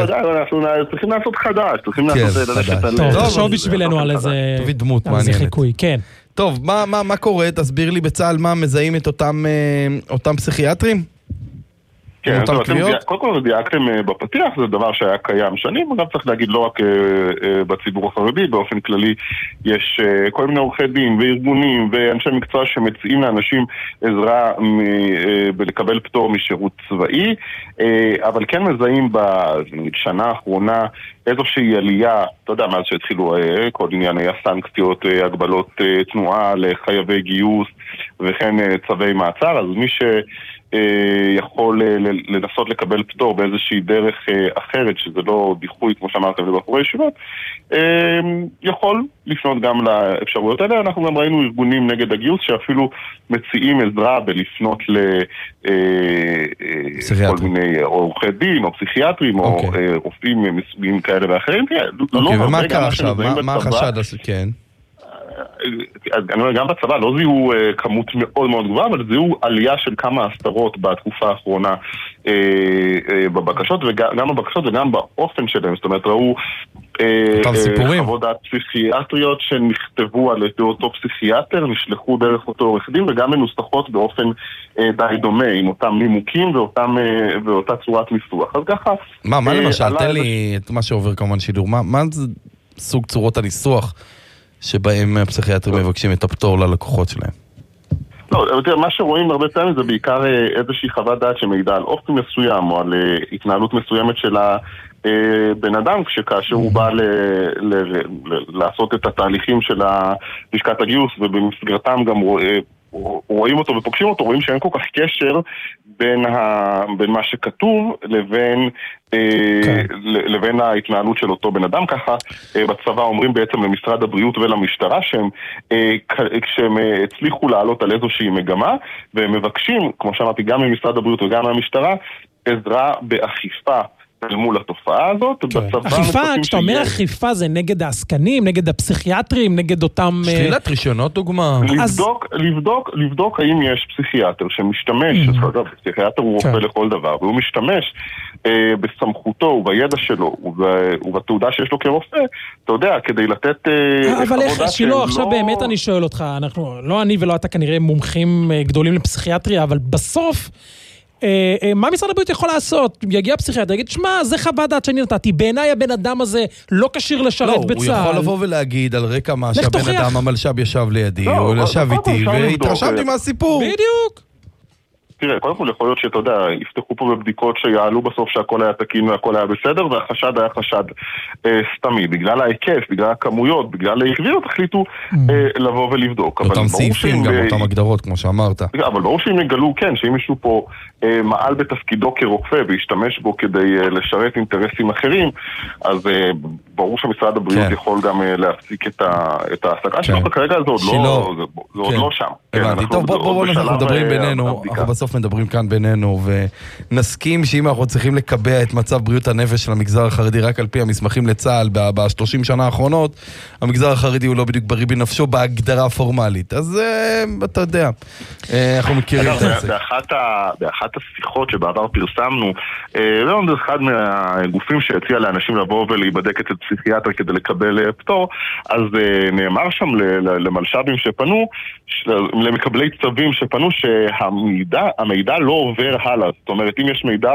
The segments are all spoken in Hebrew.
צריכים לעשות חדש, צריכים לעשות טוב, תחשוב בשבילנו על איזה דמות מעניינת. חיקוי, כן. טוב, מה קורה? תסביר לי בצה"ל מה מזהים את אותם פסיכיאטרים? כן, קודם כל דייקתם בפתיח, זה דבר שהיה קיים שנים, וגם צריך להגיד לא רק בציבור החרדי, באופן כללי יש כל מיני עורכי דין וארגונים ואנשי מקצוע שמציעים לאנשים עזרה בלקבל פטור משירות צבאי, אבל כן מזהים בשנה האחרונה איזושהי עלייה, אתה יודע, מאז שהתחילו כל עניין היה סנקציות, הגבלות תנועה לחייבי גיוס וכן צווי מעצר, אז מי יכול לנסות לקבל פטור באיזושהי דרך אחרת, שזה לא דיחוי, כמו שאמרתם, לבחורי ישיבות, יכול לפנות גם לאפשרויות האלה. אנחנו גם ראינו ארגונים נגד הגיוס שאפילו מציעים עזרה בלפנות לכל מיני עורכי דין או פסיכיאטרים או רופאים מסוגים כאלה ואחרים. ומה קרה עכשיו? מה החשד? כן. אני אומר, גם בצבא לא זיהו כמות מאוד מאוד גבוהה, אבל זיהו עלייה של כמה עשרות בתקופה האחרונה בבקשות, וגם בבקשות וגם באופן שלהם. זאת אומרת, ראו חוות דעת פסיכיאטריות שנכתבו על אותו פסיכיאטר, נשלחו דרך אותו עורך דין, וגם מנוסחות באופן די דומה, עם אותם נימוקים ואותה צורת ניסוח. אז ככה... מה למשל? תן לי את מה שעובר כמובן שידור. מה סוג צורות הניסוח שבהם הפסיכיאטרים מבקשים את הפטור ללקוחות שלהם? לא, מה שרואים הרבה פעמים זה בעיקר איזושהי חוות דעת שמעידה על אופי מסוים או על התנהלות מסוימת של הבן אדם, כאשר הוא בא לעשות את התהליכים של לשכת הגיוס, ובמסגרתם גם רואים אותו ופוגשים אותו, רואים שאין כל כך קשר בין מה שכתוב לבין ההתנהלות של אותו בן אדם. ככה בצבא אומרים בעצם למשרד הבריאות ולמשטרה כשהם הצליחו לעלות על איזושהי מגמה, והם מבקשים, כמו שאמרתי, גם ממשרד הבריאות וגם מהמשטרה, עזרה באכיפה מול התופעה הזאת. אכיפה, כשאתה אומר אכיפה זה נגד העסקנים, נגד הפסיכיאטרים, נגד אותם... שלילת רישיונות דוגמה. לבדוק האם יש פסיכיאטר שמשתמש, פסיכיאטר הוא רופא לכל דבר, והוא משתמש בסמכותו ובידע שלו ובתעודה שיש לו כרופא, אתה יודע, כדי לתת... אבל איך, שלא, עכשיו באמת אני שואל אותך, לא אני ולא אתה כנראה מומחים גדולים לפסיכיאטריה, אבל בסוף... מה משרד הבריאות יכול לעשות? יגיע פסיכיאטר, יגיד, שמה, זה חוות דעת שאני נתתי, בעיניי הבן אדם הזה לא כשיר לשרת בצה"ל. הוא יכול לבוא ולהגיד על רקע מה שהבן אדם המלש"ב ישב לידי, או ישב איתי, והתרשמתי מהסיפור. בדיוק. תראה, קודם כל יכול להיות שאתה יודע, יפתחו פה בבדיקות שיעלו בסוף שהכל היה תקין והכל היה בסדר, והחשד היה חשד סתמי, בגלל ההיקף, בגלל הכמויות, בגלל העקביות, החליטו לבוא ולבדוק. אותם סעיפים, גם אותם הגדרות, כמו שאמרת. אבל ברור שהם יגלו, כן, שאם מישהו פה מעל בתפקידו כרופא והשתמש בו כדי לשרת אינטרסים אחרים, אז ברור שמשרד הבריאות יכול גם להפסיק את ההעסקה שלו, וכרגע זה עוד לא שם. טוב, בואו אנחנו מדברים בינינו, אנחנו בסוף מדברים כאן בינינו, ונסכים שאם אנחנו צריכים לקבע את מצב בריאות הנפש של המגזר החרדי רק על פי המסמכים לצה"ל ב-30 שנה האחרונות, המגזר החרדי הוא לא בדיוק בריא בנפשו בהגדרה פורמלית. אז אתה יודע, אנחנו מכירים את זה. באחת השיחות שבעבר פרסמנו, זה אחד מהגופים שהציע לאנשים לבוא ולהיבדק אצל פסיכיאטר כדי לקבל פטור, אז נאמר שם למלש"בים שפנו, למקבלי צווים שפנו, שהמידע לא עובר הלאה. זאת אומרת, אם יש מידע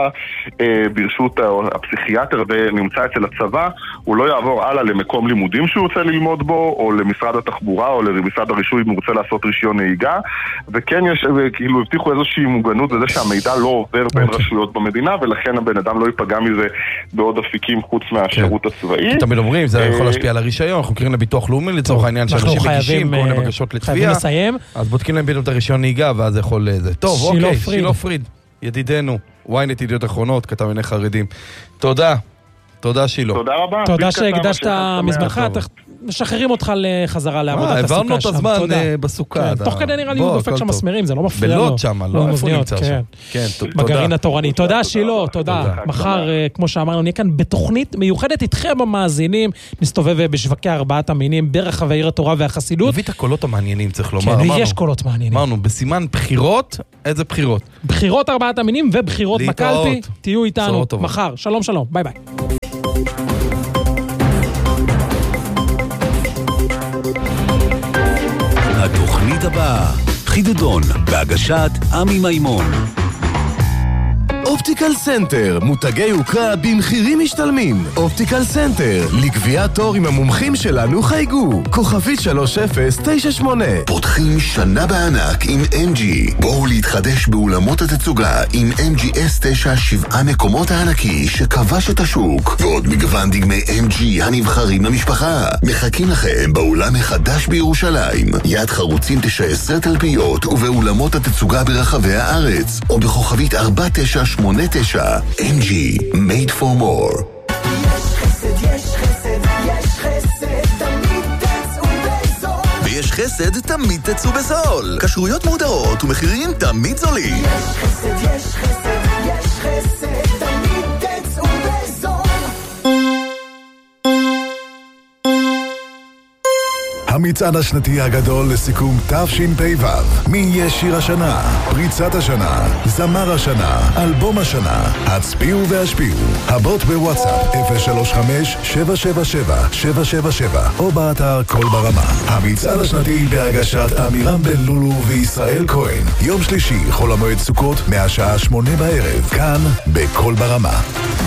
ברשות הפסיכיאטר ונמצא אצל הצבא, הוא לא יעבור הלאה למקום לימודים שהוא רוצה ללמוד בו, או למשרד התחבורה, או למשרד הרישוי אם הוא רוצה לעשות רישיון נהיגה, וכן יש, כאילו הבטיחו איזושהי מוגנות לזה שהמידע לא עובר בין רשויות במדינה, ולכן הבן אדם לא ייפגע מזה בעוד אפיקים חוץ מהשירות הצבאי. תמיד אומרים, זה יכול להשפיע על הרישיון, אנחנו קוראים לביטוח לאומי לצורך העניין שאנשים מגישים כל מיני בקשות לתביעה, אז בודקים להם בדיוק את הרישיון נהיגה, ואז זה יכול לזה. טוב, אוקיי, שילה פריד, ידידנו, ynet ידיעות אחרונות, כתב עיני חרדים. תודה. תודה שילה. תודה רבה. תודה שהקדשת מזמנך, משחררים אותך לחזרה לעבודת הסוכה. העברנו את הזמן בסוכה. תוך כדי נראה לי הוא דופק שם מסמרים, זה לא מפריע לו. בלוד שם, לא איפה נמצא שם. כן, בגרעין התורני. תודה שילה, תודה. מחר, כמו שאמרנו, נהיה כאן בתוכנית מיוחדת איתכם המאזינים, נסתובב בשווקי ארבעת המינים, ברחבי עיר התורה והחסידות. נביא את הקולות המעניינים, צריך לומר. כן, יש קולות מעניינים. אמרנו, בסימן בחירות, איזה בחירות? בחירות ארבעת המינים ובחירות בקלפי. תהיו איתנו מחר. שלום שלום, ביי ביי. התוכנית הבאה, חידודון, בהגשת עמי מימון. אופטיקל סנטר, מותגי יוקרה במחירים משתלמים. אופטיקל סנטר, לקביעת תור עם המומחים שלנו חייגו. כוכבית 3098. פותחים שנה בענק עם MG. בואו להתחדש באולמות התצוגה עם MG S9 7 מקומות הענקי שכבש את השוק. ועוד מגוון דגמי MG הנבחרים למשפחה. מחכים לכם באולם החדש בירושלים. יד חרוצים 19 תלפיות ובאולמות התצוגה ברחבי הארץ. או בכוכבית 4989. MG, made for more. יש חסד, יש חסד, יש חסד, תמיד תצאו בזול. ויש חסד, תמיד תצאו בזול. כשרויות מודרות ומחירים תמיד זולים. יש חסד, יש חסד, יש חסד, תמיד תצאו בזול. המצעד השנתי הגדול לסיכום תשפ"ו. מי יהיה שיר השנה? פריצת השנה, זמר השנה, אלבום השנה. הצביעו והשפיעו. הבוט בוואטסאפ 035-777-777 או באתר כל ברמה. המצעד השנתי בהגשת אמירם בן לולו וישראל כהן. יום שלישי, חול המועד סוכות, מהשעה 8 בערב. כאן בכל ברמה.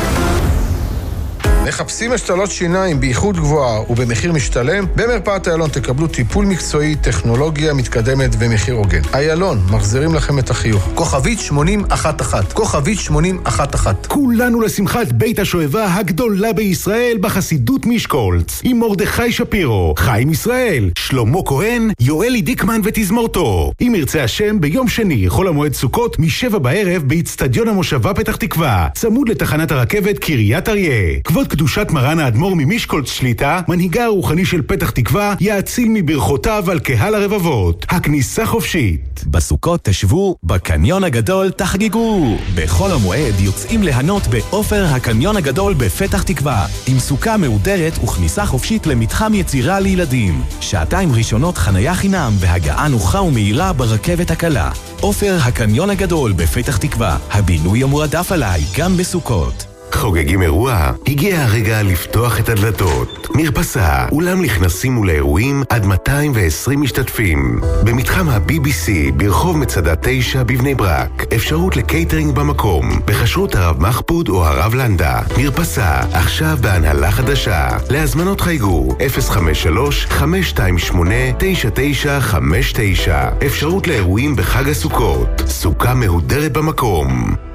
מחפשים השתלות שיניים באיכות גבוהה ובמחיר משתלם? במרפאת איילון תקבלו טיפול מקצועי, טכנולוגיה מתקדמת ומחיר הוגן. איילון, מחזירים לכם את החיוך. כוכבית 8011. כוכבית 8011. כולנו לשמחת בית השואבה הגדולה בישראל בחסידות משקולץ. עם מרדכי שפירו, חיים ישראל, שלמה כהן, יואלי דיקמן ותזמורתו. אם ירצה השם, ביום שני, חול המועד סוכות, מ7 בערב, באצטדיון המושבה פתח תקווה. צמוד לתחנת הרכבת קריית אריה. כבוד קדושת מרן האדמו"ר ממשקולץ שליטה, מנהיגה הרוחני של פתח תקווה, יאציל מברכותיו על קהל הרבבות. הכניסה חופשית. בסוכות תשבו, בקניון הגדול תחגגו. בכל המועד יוצאים ליהנות באופר הקניון הגדול בפתח תקווה, עם סוכה מהודרת וכניסה חופשית למתחם יצירה לילדים. שעתיים ראשונות חנייה חינם והגעה נוחה ומהירה ברכבת הקלה. אופר הקניון הגדול בפתח תקווה, הבינוי המועדף עליי גם בסוכות. חוגגים אירוע? הגיע הרגע לפתוח את הדלתות. מרפסה, אולם נכנסים ולאירועים עד 220 משתתפים. במתחם ה-BBC ברחוב מצדה 9 בבני ברק. אפשרות לקייטרינג במקום, בחשרות הרב מחפוד או הרב לנדה. מרפסה, עכשיו בהנהלה חדשה. להזמנות חייגו 053-528-9959. אפשרות לאירועים בחג הסוכות. סוכה מהודרת במקום.